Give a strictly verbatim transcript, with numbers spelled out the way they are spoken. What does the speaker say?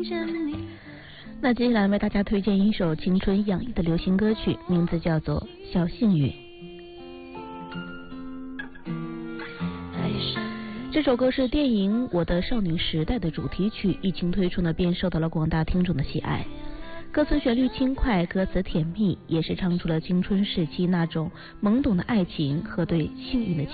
那接下来为大家推荐一首青春洋溢的流行歌曲，名字叫做《小幸运》。这首歌是电影《我的少女时代》的主题曲，一经推出呢，便受到了广大听众的喜爱。歌词旋律轻快，歌词甜蜜，也是唱出了青春时期那种懵懂的爱情和对幸运的期